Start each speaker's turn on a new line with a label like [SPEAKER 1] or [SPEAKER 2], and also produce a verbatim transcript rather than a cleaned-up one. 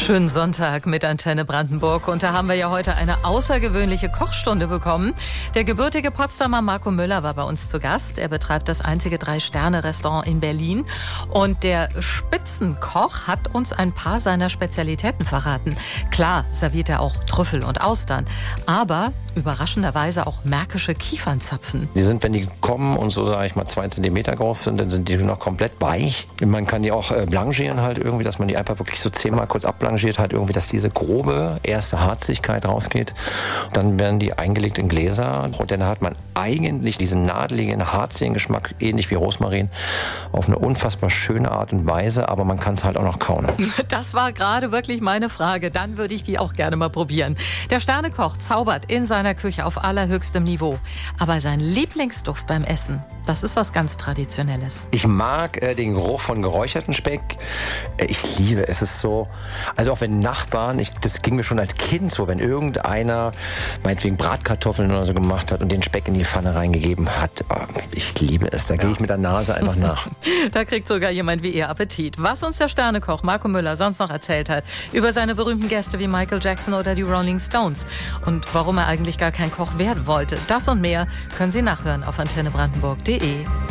[SPEAKER 1] Schönen Sonntag mit Antenne Brandenburg. Und da haben wir ja heute eine außergewöhnliche Kochstunde bekommen. Der gebürtige Potsdamer Marco Müller war bei uns zu Gast. Er betreibt das einzige Drei-Sterne-Restaurant in Berlin. Und der Spitzenkoch hat uns ein paar seiner Spezialitäten verraten. Klar serviert er auch Trüffel und Austern, aber überraschenderweise auch märkische Kiefernzapfen.
[SPEAKER 2] Die sind, wenn die kommen und so, sage ich mal, zwei Zentimeter groß sind, dann sind die noch komplett weich. Man kann die auch äh, blanchieren halt irgendwie, dass man die einfach wirklich so zehnmal kurz abblanchiert hat, irgendwie, dass diese grobe erste Harzigkeit rausgeht. Und dann werden die eingelegt in Gläser und dann hat man eigentlich diesen nadeligen, harzigen Geschmack, ähnlich wie Rosmarin, auf eine unfassbar schöne Art und Weise, aber man kann es halt auch noch kauen.
[SPEAKER 1] Das war gerade wirklich meine Frage. Dann würde ich die auch gerne mal probieren. Der Sternekoch zaubert in seiner Küche auf allerhöchstem Niveau. Aber sein Lieblingsduft beim Essen, das ist was ganz Traditionelles.
[SPEAKER 2] Ich mag äh, den Geruch von geräucherten Speck. Äh, ich liebe es. Es ist so, also auch wenn Nachbarn, ich, das ging mir schon als Kind so, wenn irgendeiner meinetwegen Bratkartoffeln oder so gemacht hat und den Speck in die Pfanne reingegeben hat. Oh, ich liebe es. Da ja. gehe ich mit der Nase einfach nach.
[SPEAKER 1] Da kriegt sogar jemand wie ihr Appetit. Was uns der Sternekoch Marco Müller sonst noch erzählt hat über seine berühmten Gäste wie Michael Jackson oder die Rolling Stones und warum er eigentlich gar kein Koch werden wollte. Das und mehr können Sie nachhören auf antenne brandenburg punkt de.